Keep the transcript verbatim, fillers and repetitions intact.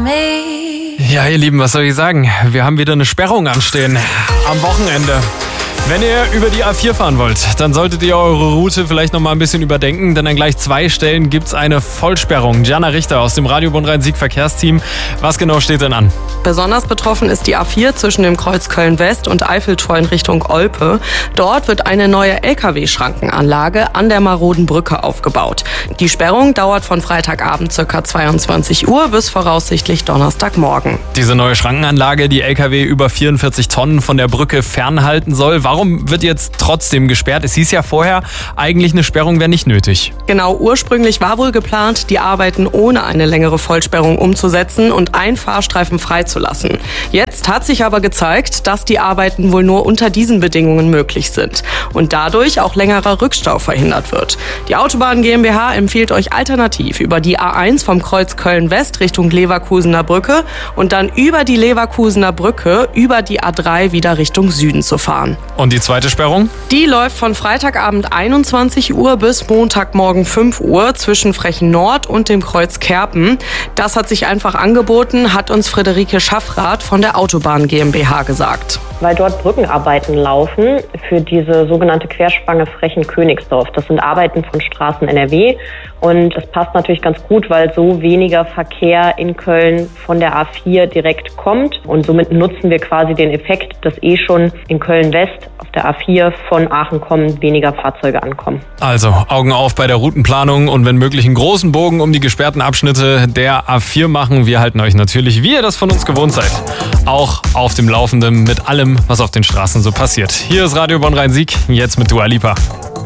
Ja, ihr Lieben, was soll ich sagen? Wir haben wieder eine Sperrung anstehen am Wochenende. Wenn ihr über die A vier fahren wollt, dann solltet ihr eure Route vielleicht noch mal ein bisschen überdenken, denn an gleich zwei Stellen gibt's eine Vollsperrung. Jana Richter aus dem Radio Bonn-Rhein-Sieg Verkehrsteam. Was genau steht denn an? Besonders betroffen ist die A vier zwischen dem Kreuz Köln-West und Eiffeltor in Richtung Olpe. Dort wird eine neue L K W-Schrankenanlage an der maroden Brücke aufgebaut. Die Sperrung dauert von Freitagabend ca. zweiundzwanzig Uhr bis voraussichtlich Donnerstagmorgen. Diese neue Schrankenanlage, die L K W über vierundvierzig Tonnen von der Brücke fernhalten soll. Warum wird jetzt trotzdem gesperrt? Es hieß ja vorher, eigentlich eine Sperrung wäre nicht nötig. Genau, ursprünglich war wohl geplant, die Arbeiten ohne eine längere Vollsperrung umzusetzen und einen Fahrstreifen freizulassen. Jetzt hat sich aber gezeigt, dass die Arbeiten wohl nur unter diesen Bedingungen möglich sind und dadurch auch längerer Rückstau verhindert wird. Die Autobahn GmbH empfiehlt euch alternativ über die A eins vom Kreuz Köln-West Richtung Leverkusener Brücke und dann über die Leverkusener Brücke über die A drei wieder Richtung Süden zu fahren. Und die zweite Sperrung? Die läuft von Freitagabend einundzwanzig Uhr bis Montagmorgen fünf Uhr zwischen Frechen Nord und dem Kreuz Kerpen. Das hat sich einfach angeboten, hat uns Friederike Schaffrath von der Autobahn GmbH gesagt. Weil dort Brückenarbeiten laufen für diese sogenannte Querspange Frechen-Königsdorf. Das sind Arbeiten von Straßen N R W und es passt natürlich ganz gut, weil so weniger Verkehr in Köln von der A vier direkt kommt und somit nutzen wir quasi den Effekt, dass eh schon in Köln-West auf der A vier von Aachen kommen, weniger Fahrzeuge ankommen. Also Augen auf bei der Routenplanung und wenn möglich einen großen Bogen um die gesperrten Abschnitte der A vier machen. Wir halten euch natürlich, wie ihr das von uns gewohnt seid, auch auf dem Laufenden mit allem, was auf den Straßen so passiert. Hier ist Radio Bonn-Rhein-Sieg, jetzt mit Dua Lipa.